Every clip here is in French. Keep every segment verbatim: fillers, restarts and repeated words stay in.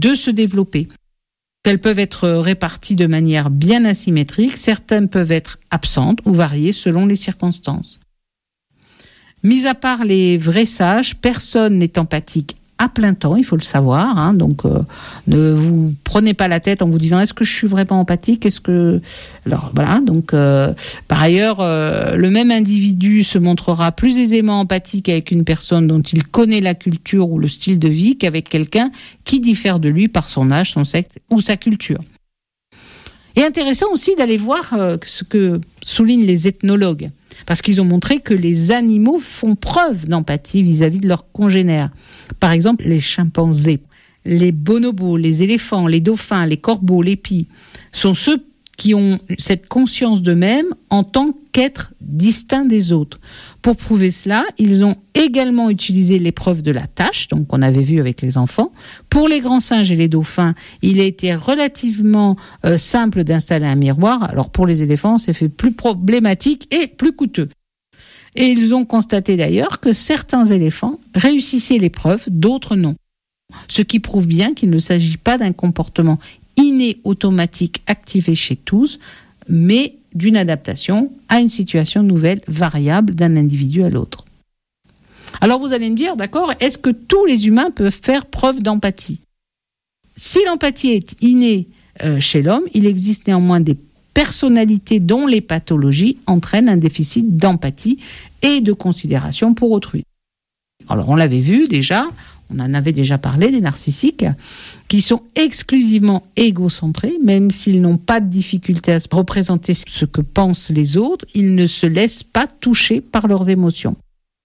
de se développer. Elles peuvent être réparties de manière bien asymétrique, certaines peuvent être absentes ou variées selon les circonstances. Mis à part les vrais sages, personne n'est empathique à plein temps, il faut le savoir. Hein, donc, euh, ne vous prenez pas la tête en vous disant est-ce que je suis vraiment empathique, est-ce que alors voilà. Donc, euh, par ailleurs, euh, le même individu se montrera plus aisément empathique avec une personne dont il connaît la culture ou le style de vie qu'avec quelqu'un qui diffère de lui par son âge, son sexe ou sa culture. Et intéressant aussi d'aller voir euh, ce que soulignent les ethnologues, parce qu'ils ont montré que les animaux font preuve d'empathie vis-à-vis de leurs congénères. Par exemple, les chimpanzés, les bonobos, les éléphants, les dauphins, les corbeaux, les pies, sont ceux qui ont cette conscience d'eux-mêmes en tant qu'êtres distincts des autres. Pour prouver cela, ils ont également utilisé l'épreuve de la tâche, donc qu'on avait vu avec les enfants. Pour les grands singes et les dauphins, il a été relativement euh, simple d'installer un miroir. Alors pour les éléphants, c'est fait plus problématique et plus coûteux. Et ils ont constaté d'ailleurs que certains éléphants réussissaient l'épreuve, d'autres non. Ce qui prouve bien qu'il ne s'agit pas d'un comportement inné automatique activé chez tous, mais d'une adaptation à une situation nouvelle, variable d'un individu à l'autre. Alors vous allez me dire, d'accord, est-ce que tous les humains peuvent faire preuve d'empathie ? Si l'empathie est innée euh, chez l'homme, il existe néanmoins des personnalités dont les pathologies entraînent un déficit d'empathie et de considération pour autrui. Alors on l'avait vu déjà, on en avait déjà parlé, des narcissiques, qui sont exclusivement égocentrés, même s'ils n'ont pas de difficulté à se représenter ce que pensent les autres, ils ne se laissent pas toucher par leurs émotions.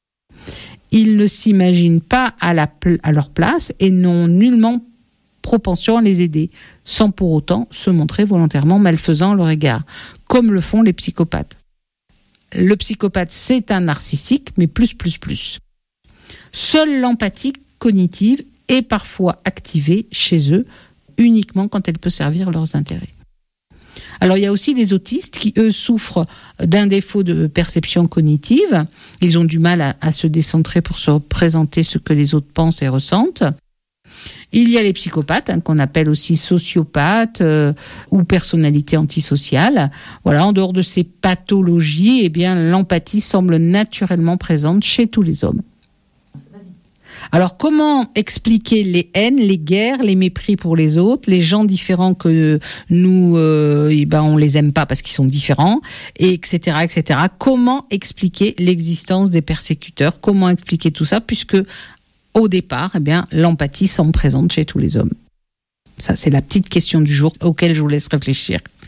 Ils ne s'imaginent pas à, la, à leur place et n'ont nullement propension à les aider, sans pour autant se montrer volontairement malfaisants à leur égard, comme le font les psychopathes. Le psychopathe, c'est un narcissique, mais plus, plus, plus. Seule l'empathie cognitive est parfois activée chez eux, uniquement quand elle peut servir leurs intérêts. Alors il y a aussi les autistes qui, eux, souffrent d'un défaut de perception cognitive. Ils ont du mal à, à se décentrer pour se représenter ce que les autres pensent et ressentent. Il y a les psychopathes, hein, qu'on appelle aussi sociopathes euh, ou personnalités antisociales. Voilà, en dehors de ces pathologies, eh bien, l'empathie semble naturellement présente chez tous les hommes. Alors, comment expliquer les haines, les guerres, les mépris pour les autres, les gens différents que nous, euh, eh ben, on les aime pas parce qu'ils sont différents, et etc., et cetera. Comment expliquer l'existence des persécuteurs ? Comment expliquer tout ça, puisque au départ, eh bien, l'empathie semble présente chez tous les hommes. Ça, c'est la petite question du jour auquel je vous laisse réfléchir.